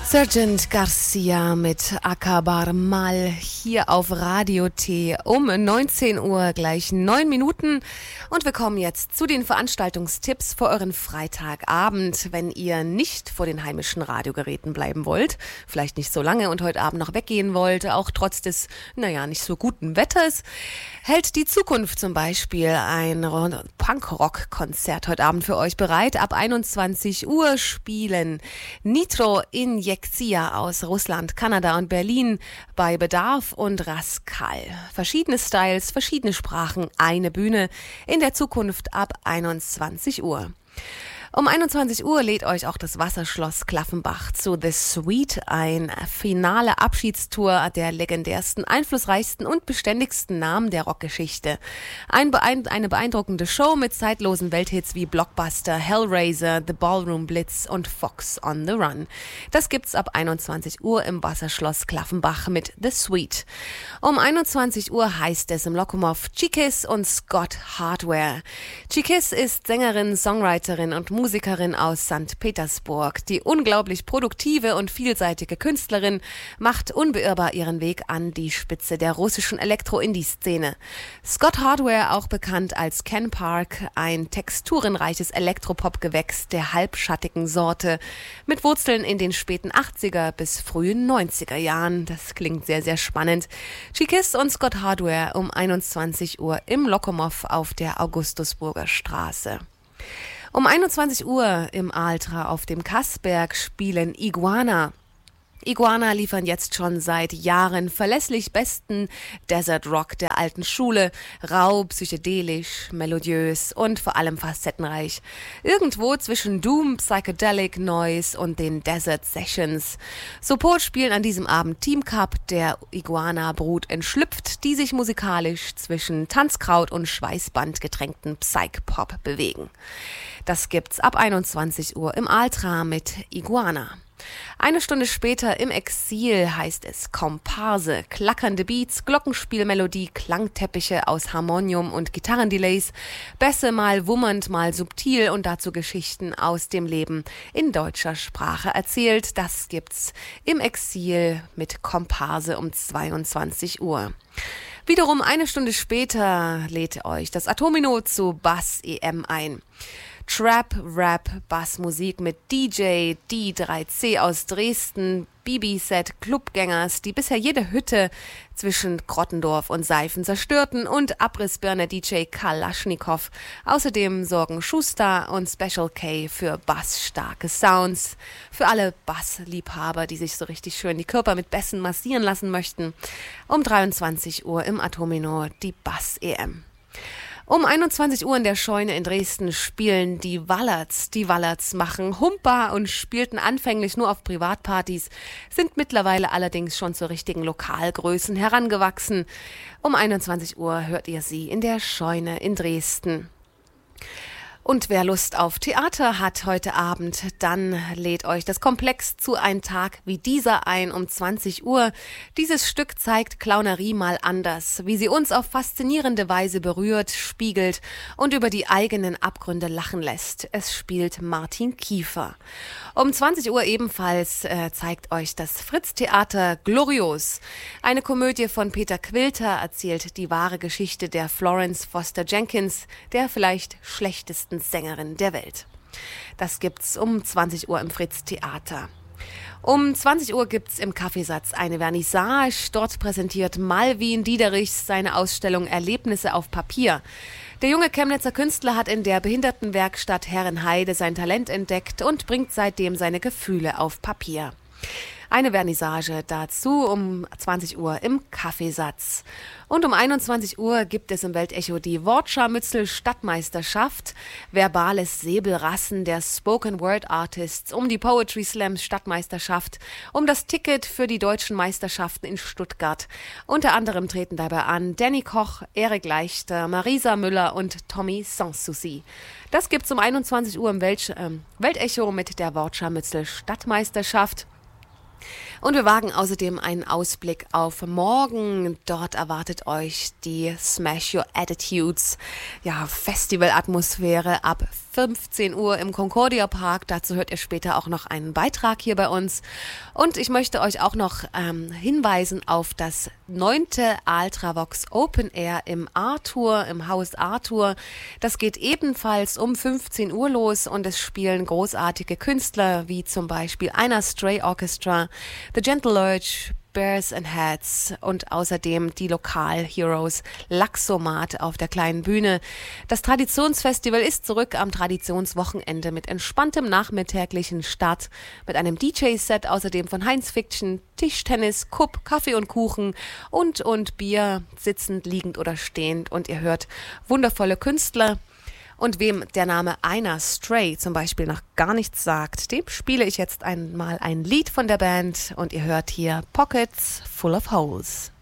Sergeant Garcia mit Akabar Mal hier auf Radio T um 19 Uhr, gleich 9 Minuten. Und wir kommen jetzt zu den Veranstaltungstipps für euren Freitagabend, wenn ihr nicht vor den heimischen Radiogeräten bleiben wollt, vielleicht nicht so lange und heute Abend noch weggehen wollt, auch trotz des, nicht so guten Wetters, hält die Zukunft zum Beispiel ein Punkrock-Konzert heute Abend für euch bereit. Ab 21 Uhr spielen Nitro Injektia aus Russland, Kanada und Berlin bei Bedarf und Rascal. Verschiedene Styles, verschiedene Sprachen, eine Bühne in der Zukunft ab 21 Uhr. Um 21 Uhr lädt euch auch das Wasserschloss Klaffenbach zu The Suite ein. Finale Abschiedstour der legendärsten, einflussreichsten und beständigsten Namen der Rockgeschichte. Eine beeindruckende Show mit zeitlosen Welthits wie Blockbuster, Hellraiser, The Ballroom Blitz und Fox on the Run. Das gibt's ab 21 Uhr im Wasserschloss Klaffenbach mit The Suite. Um 21 Uhr heißt es im Lokomov Chikis und Scott Hardware. Chikis ist Sängerin, Songwriterin und Musikerin aus St. Petersburg. Die unglaublich produktive und vielseitige Künstlerin macht unbeirrbar ihren Weg an die Spitze der russischen Elektro-Indie-Szene. Scott Hardware, auch bekannt als Ken Park, ein texturenreiches Elektropop-Gewächs der halbschattigen Sorte mit Wurzeln in den späten 80er bis frühen 90er Jahren. Das klingt sehr, sehr spannend. Chikis und Scott Hardware um 21 Uhr im Lokomov auf der Augustusburger Straße. Um 21 Uhr im Altra auf dem Kassberg spielen Iguana. Iguana liefern jetzt schon seit Jahren verlässlich besten Desert Rock der alten Schule, rau, psychedelisch, melodiös und vor allem facettenreich. Irgendwo zwischen Doom, Psychedelic Noise und den Desert Sessions. Support spielen an diesem Abend Team Cup, der Iguana-Brut entschlüpft, die sich musikalisch zwischen Tanzkraut und Schweißband getränkten Psych-Pop bewegen. Das gibt's ab 21 Uhr im Altra mit Iguana. Eine Stunde später im Exil heißt es Komparse, klackernde Beats, Glockenspielmelodie, Klangteppiche aus Harmonium und Gitarrendelays, Bässe mal wummernd, mal subtil und dazu Geschichten aus dem Leben in deutscher Sprache erzählt. Das gibt's im Exil mit Komparse um 22 Uhr. Wiederum eine Stunde später lädt euch das Atomino zu Bass EM ein. Trap, Rap, Bassmusik mit DJ D3C aus Dresden, BB-Set, Clubgängers, die bisher jede Hütte zwischen Krottendorf und Seifen zerstörten und Abrissbirne DJ Kalaschnikow. Außerdem sorgen Schuster und Special K für bassstarke Sounds. Für alle Bassliebhaber, die sich so richtig schön die Körper mit Bässen massieren lassen möchten. Um 23 Uhr im Atomino die Bass-EM. Um 21 Uhr in der Scheune in Dresden spielen die Wallerts. Die Wallerts machen Humpa und spielten anfänglich nur auf Privatpartys, sind mittlerweile allerdings schon zu richtigen Lokalgrößen herangewachsen. Um 21 Uhr hört ihr sie in der Scheune in Dresden. Und wer Lust auf Theater hat heute Abend, dann lädt euch das Komplex zu Ein Tag wie dieser ein um 20 Uhr. Dieses Stück zeigt Clownerie mal anders, wie sie uns auf faszinierende Weise berührt, spiegelt und über die eigenen Abgründe lachen lässt. Es spielt Martin Kiefer. Um 20 Uhr ebenfalls zeigt euch das Fritz-Theater Glorios. Eine Komödie von Peter Quilter erzählt die wahre Geschichte der Florence Foster Jenkins, der vielleicht schlechtesten Sängerin der Welt. Das gibt's um 20 Uhr im Fritz-Theater. Um 20 Uhr gibt's im Kaffeesatz eine Vernissage. Dort präsentiert Malvin Diederichs seine Ausstellung Erlebnisse auf Papier. Der junge Chemnitzer Künstler hat in der Behindertenwerkstatt Herrenheide sein Talent entdeckt und bringt seitdem seine Gefühle auf Papier. Eine Vernissage dazu um 20 Uhr im Kaffeesatz. Und um 21 Uhr gibt es im Weltecho die Wortscharmützel Stadtmeisterschaft, verbales Säbelrassen der Spoken Word Artists, um die Poetry Slams Stadtmeisterschaft, um das Ticket für die deutschen Meisterschaften in Stuttgart. Unter anderem treten dabei an Danny Koch, Erik Leichter, Marisa Müller und Tommy Sanssouci. Das gibt's um 21 Uhr im Weltecho mit der Wortscharmützel Stadtmeisterschaft. Und wir wagen außerdem einen Ausblick auf morgen. Dort erwartet euch die Smash Your Attitudes, ja, Festivalatmosphäre ab 15 Uhr im Concordia Park. Dazu hört ihr später auch noch einen Beitrag hier bei uns. Und ich möchte euch auch noch hinweisen auf das 9. Ultravox Open Air im Arthur, im Haus Arthur. Das geht ebenfalls um 15 Uhr los und es spielen großartige Künstler wie zum Beispiel Einer Stray Orchestra, The Gentle Lurch, Bears and Hats und außerdem die Lokal-Heroes Laxomat auf der kleinen Bühne. Das Traditionsfestival ist zurück am Traditionswochenende mit entspanntem nachmittäglichen Start, mit einem DJ-Set außerdem von Heinz Fiction, Tischtennis, Kupp, Kaffee und Kuchen und Bier, sitzend, liegend oder stehend. Und ihr hört wundervolle Künstler. Und wem der Name Einer Stray zum Beispiel noch gar nichts sagt, dem spiele ich jetzt einmal ein Lied von der Band und ihr hört hier Pockets Full of Holes.